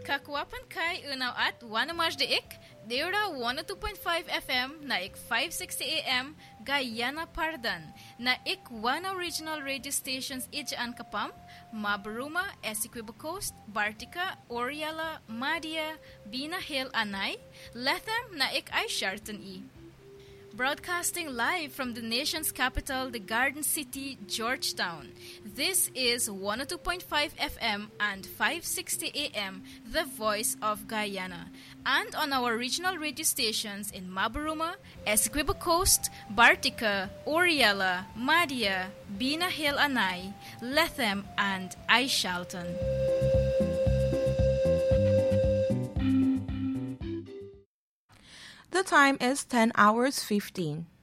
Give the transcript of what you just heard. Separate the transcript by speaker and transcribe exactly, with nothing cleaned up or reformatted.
Speaker 1: Kakwapan kay unaw at wanamaj deik, Deura one oh two point five F M na ik five sixty A M Guyana Pardan na ik wana regional radio stations ijaan kapam, Mabaruma, Essequibo Coast, Bartica, Oriala, Madia, Bina Hill Anay, Lethem na ik ay Sharton E. Broadcasting live from the nation's capital, the Garden City, Georgetown. This is one oh two point five F M and five sixty A M, the voice of Guyana. And on our regional radio stations in Mabaruma, Essequibo Coast, Bartica, Oriala, Madia, Bina Hill Anay, Lethem, and Aishalton.
Speaker 2: The time is ten hours fifteen.